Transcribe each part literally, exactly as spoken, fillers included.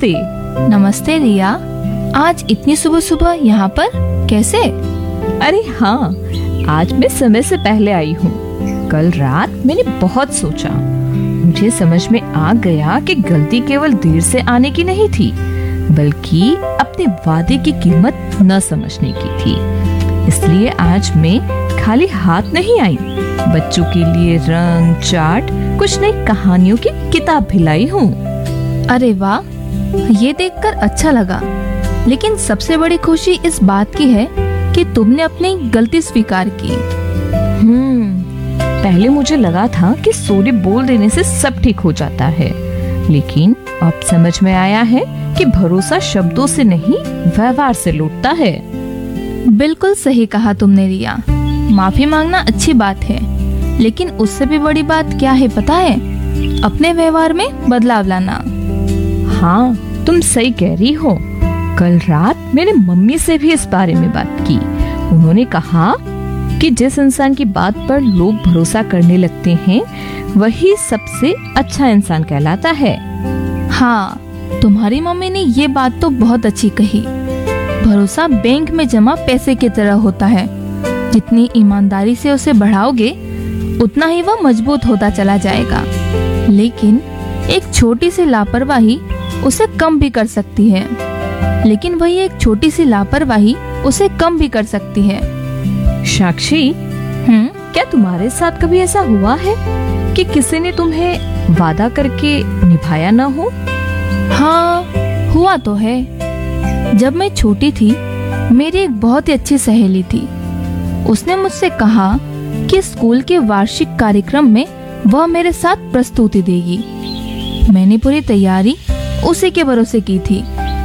नमस्ते। नमस्ते रिया, आज इतनी सुबह सुबह यहाँ पर कैसे? अरे हाँ, आज मैं समय से पहले आई हूँ। कल रात मैंने बहुत सोचा। मुझे समझ में आ गया कि गलती केवल देर से आने की नहीं थी, बल्कि अपने वादे की कीमत न समझने की थी। इसलिए आज मैं खाली हाथ नहीं आई। बच्चों के लिए रंग, चार्ट, कुछ नई कहानियों की किताब भी लाई हूँ। अरे वाह, ये देखकर अच्छा लगा। लेकिन सबसे बड़ी खुशी इस बात की है कि तुमने अपनी गलती स्वीकार की। हम्म, पहले मुझे लगा था कि सॉरी बोल देने से सब ठीक हो जाता है, लेकिन अब समझ में आया है कि भरोसा शब्दों से नहीं, व्यवहार से लौटता है। बिल्कुल सही कहा तुमने रिया। माफी मांगना अच्छी बात है, लेकिन उससे भी बड़ी बात क्या है पता है? अपने व्यवहार में बदलाव लाना। हाँ, तुम सही कह रही हो। कल रात मेरे मम्मी से भी इस बारे में बात की। उन्होंने कहा कि जिस इंसान की बात पर लोग भरोसा करने लगते हैं, वही सबसे अच्छा इंसान कहलाता है। हाँ, तुम्हारी मम्मी ने ये बात तो बहुत अच्छी कही। भरोसा बैंक में जमा पैसे की तरह होता है। जितनी ईमानदारी से उसे बढ़ाओगे, उतना ही वह मजबूत होता चला जाएगा। लेकिन एक छोटी सी लापरवाही उसे कम भी कर सकती है। लेकिन वही एक छोटी सी लापरवाही उसे कम भी कर सकती है। साक्षी, हम्म क्या तुम्हारे साथ कभी ऐसा हुआ है कि किसी ने तुम्हें वादा करके निभाया ना हो? हाँ, हुआ तो है। जब मैं छोटी थी, मेरी एक बहुत ही अच्छी सहेली थी। उसने मुझसे कहा कि स्कूल के वार्षिक कार्यक्रम में वह मेरे साथ प्रस्तुति देगी। मैंने पूरी तैयारी उसी के भरोसे की थी,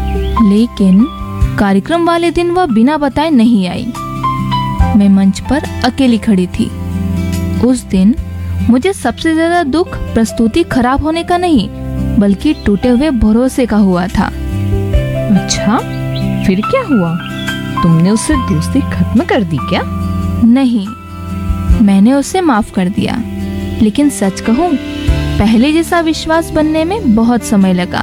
लेकिन कार्यक्रम वाले दिन वह बिना बताए नहीं आई। मैं मंच पर अकेली खड़ी थी। उस दिन मुझे सबसे ज्यादा दुख प्रस्तुति खराब होने का नहीं, बल्कि टूटे हुए भरोसे का हुआ था। अच्छा, फिर क्या हुआ? तुमने उससे दोस्ती खत्म कर दी क्या? नहीं, मैंने उसे माफ कर दिया। लेकिन सच कहूं, पहले जैसा विश्वास बनने में बहुत समय लगा।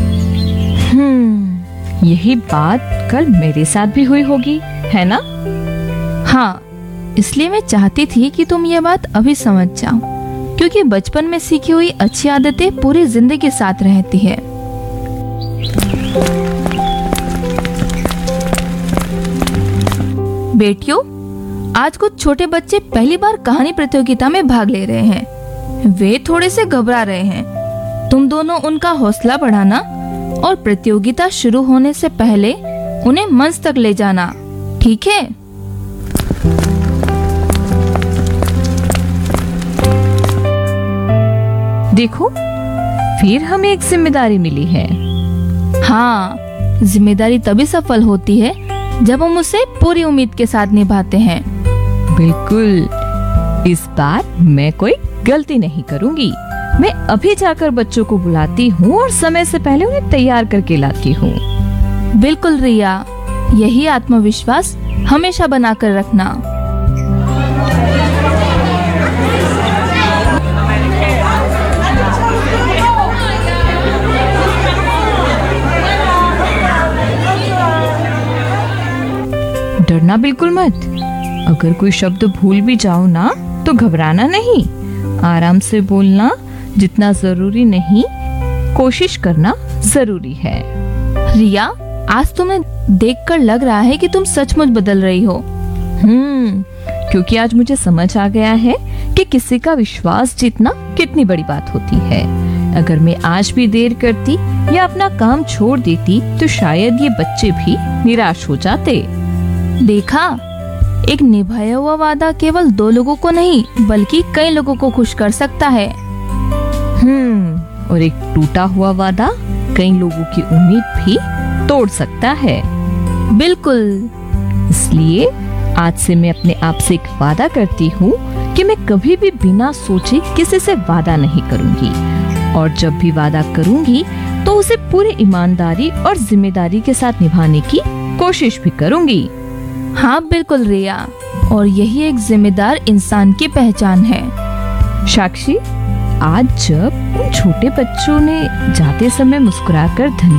हम्म, यही बात कल मेरे साथ भी हुई होगी, है ना? हाँ, इसलिए मैं चाहती थी कि तुम ये बात अभी समझ जाओ, क्योंकि बचपन में सीखी हुई अच्छी आदतें पूरी जिंदगी साथ रहती है। बेटियों, आज कुछ छोटे बच्चे पहली बार कहानी प्रतियोगिता में भाग ले रहे हैं। वे थोड़े से घबरा रहे हैं। तुम दोनों उनका हौसला बढ़ाना और प्रतियोगिता शुरू होने से पहले उन्हें मंच तक ले जाना, ठीक है? देखो, फिर हमें एक जिम्मेदारी मिली है। हाँ, जिम्मेदारी तभी सफल होती है जब हम उसे पूरी उम्मीद के साथ निभाते हैं। बिल्कुल। इस बार मैं कोई गलती नहीं करूंगी। मैं अभी जाकर बच्चों को बुलाती हूँ और समय से पहले उन्हें तैयार करके लाती हूँ। बिल्कुल रिया, यही आत्मविश्वास हमेशा बनाकर रखना। डरना बिल्कुल मत। अगर कोई शब्द भूल भी जाओ ना, तो घबराना नहीं। आराम से बोलना जितना जरूरी नहीं, कोशिश करना जरूरी है। रिया, आज तुम्हें देखकर लग रहा है कि तुम सचमुच बदल रही हो। हम्म, क्योंकि आज मुझे समझ आ गया है कि किसी का विश्वास जीतना कितनी बड़ी बात होती है। अगर मैं आज भी देर करती या अपना काम छोड़ देती, तो शायद ये बच्चे भी निराश हो जाते। देखा, एक निभाया हुआ वादा केवल दो लोगों को नहीं, बल्कि कई लोगों को खुश कर सकता है। हम्म, और एक टूटा हुआ वादा कई लोगों की उम्मीद भी तोड़ सकता है। बिल्कुल। इसलिए आज से मैं अपने आप से एक वादा करती हूँ कि मैं कभी भी बिना सोचे किसी से वादा नहीं करूँगी, और जब भी वादा करूँगी तो उसे पूरी ईमानदारी और जिम्मेदारी के साथ निभाने की कोशिश भी करूँगी। हाँ बिल्कुल रिया, और यही एक जिम्मेदार इंसान की पहचान है। साक्षी, आज जब उन छोटे बच्चों ने जाते समय मुस्कुराकर धन्यवाद